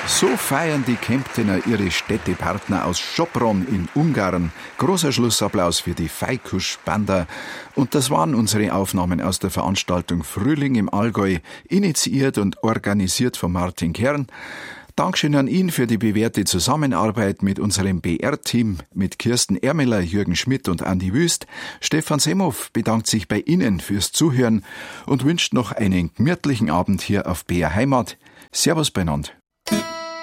So feiern die Kemptener ihre Städtepartner aus Sopron in Ungarn. Großer Schlussapplaus für die Feikusch-Banda. Und das waren unsere Aufnahmen aus der Veranstaltung Frühling im Allgäu, initiiert und organisiert von Martin Kern. Dankeschön an ihn für die bewährte Zusammenarbeit mit unserem BR-Team, mit Kirsten Ermeler, Jürgen Schmidt und Andi Wüst. Stefan Semhoff bedankt sich bei Ihnen fürs Zuhören und wünscht noch einen gemütlichen Abend hier auf BR Heimat. Servus beieinander.